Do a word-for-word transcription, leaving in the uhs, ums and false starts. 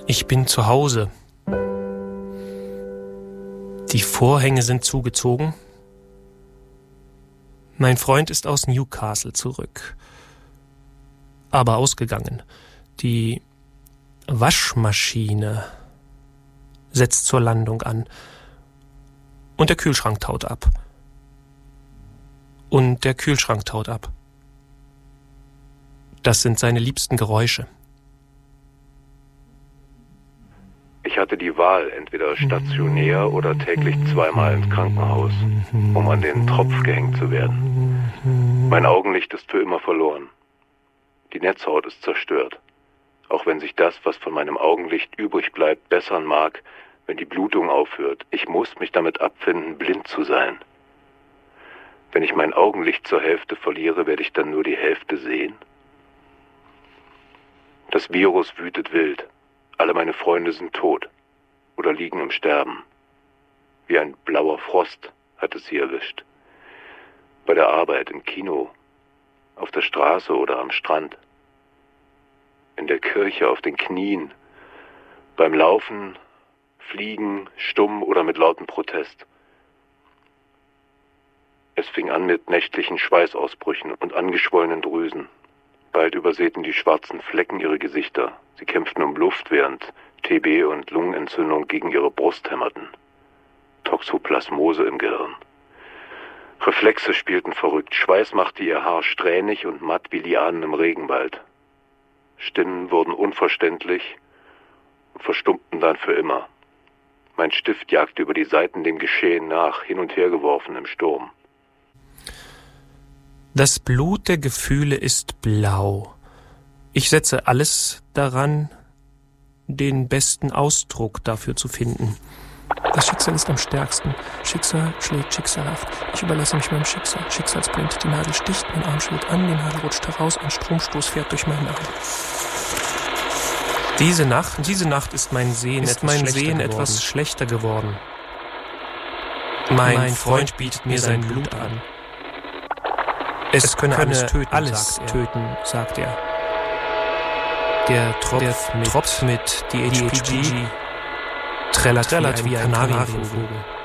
Ich bin zu Hause. Die Vorhänge sind zugezogen. Mein Freund ist aus Newcastle zurück, aber ausgegangen. Die Waschmaschine setzt zur Landung an. Und der Kühlschrank taut ab. Und der Kühlschrank taut ab. Das sind seine liebsten Geräusche. Ich hatte die Wahl, entweder stationär oder täglich zweimal ins Krankenhaus, um an den Tropf gehängt zu werden. Mein Augenlicht ist für immer verloren. Die Netzhaut ist zerstört. Auch wenn sich das, was von meinem Augenlicht übrig bleibt, bessern mag, wenn die Blutung aufhört. Ich muss mich damit abfinden, blind zu sein. Wenn ich mein Augenlicht zur Hälfte verliere, werde ich dann nur die Hälfte sehen. Das Virus wütet wild. Alle meine Freunde sind tot oder liegen im Sterben. Wie ein blauer Frost hat es sie erwischt. Bei der Arbeit, im Kino, auf der Straße oder am Strand. In der Kirche, auf den Knien, beim Laufen, Fliegen, stumm oder mit lautem Protest. Es fing an mit nächtlichen Schweißausbrüchen und angeschwollenen Drüsen. Bald übersäten die schwarzen Flecken ihre Gesichter. Sie kämpften um Luft, während T B und Lungenentzündung gegen ihre Brust hämmerten. Toxoplasmose im Gehirn. Reflexe spielten verrückt. Schweiß machte ihr Haar strähnig und matt wie Lianen im Regenwald. Stimmen wurden unverständlich und verstummten dann für immer. Mein Stift jagte über die Seiten dem Geschehen nach, hin und her geworfen im Sturm. Das Blut der Gefühle ist blau. Ich setze alles daran, den besten Ausdruck dafür zu finden. Das Schicksal ist am stärksten. Schicksal schlägt schicksalhaft. Ich überlasse mich meinem Schicksal. Schicksalsblind. Die Nadel sticht, mein Arm schwillt an, die Nadel rutscht heraus, ein Stromstoß fährt durch meinen Arm. Diese Nacht, diese Nacht ist mein Sehen, ist etwas, mein schlechter Sehen etwas schlechter geworden. Mein, mein Freund bietet mir sein Blut an. Es, es könne, könne alles töten, alles sagt töten, sagt er. Der Tropf, der mit, Tropf mit D H P G trällert wie ein Kanarienvogel.